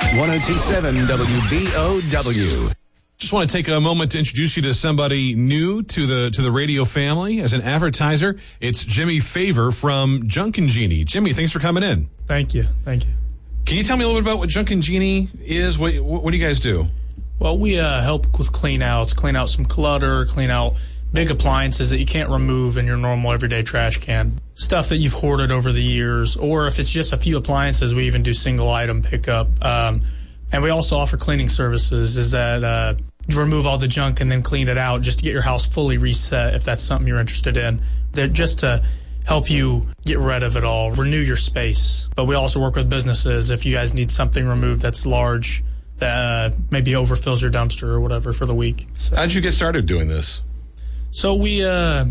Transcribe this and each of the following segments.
1027 WBOW. Just want to take a moment to introduce you to somebody new to the radio family as an advertiser. It's Jimmy Favor from Junk and Genie. Jimmy, thanks for coming in. Thank you. Can you tell me a little bit about what Junk and Genie is? What do you guys do? Well, we help with clean out some clutter, clean out big appliances that you can't remove in your normal everyday trash can. Stuff that you've hoarded over the years, or if it's just a few appliances, we even do single item pickup. And we also offer cleaning services, is that you remove all the junk and then clean it out just to get your house fully reset if that's something you're interested in. They're just to help you get rid of it all, renew your space. But we also work with businesses if you guys need something removed that's large, that maybe overfills your dumpster or whatever for the week. So. How did you get started doing this? So we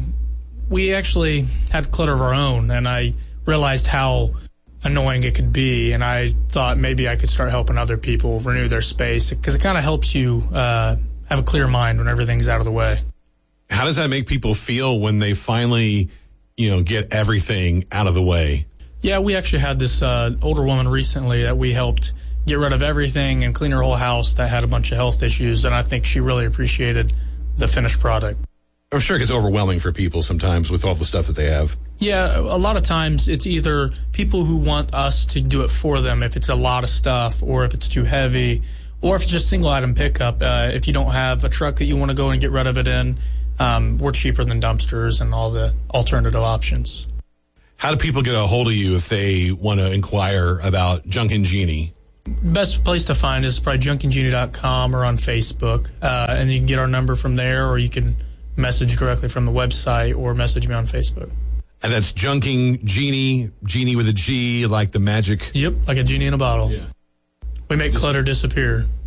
actually had clutter of our own, and I realized how annoying it could be, and I thought maybe I could start helping other people renew their space, because it kind of helps you have a clear mind when everything's out of the way. How does that make people feel when they finally, get everything out of the way? Yeah, we actually had this older woman recently that we helped get rid of everything and clean her whole house that had a bunch of health issues, and I think she really appreciated the finished product. I'm sure it gets overwhelming for people sometimes with all the stuff that they have. Yeah, a lot of times it's either people who want us to do it for them if it's a lot of stuff, or if it's too heavy, or if it's just single item pickup. If you don't have a truck that you want to go and get rid of it in, we're cheaper than dumpsters and all the alternative options. How do people get a hold of you if they want to inquire about Junk and Genie? Best place to find is probably junkandgenie.com or on Facebook, and you can get our number from there, or you can message directly from the website or message me on Facebook. And that's Junking Genie, Genie with a G, like the magic. Yep, like a genie in a bottle. Yeah. We make clutter disappear.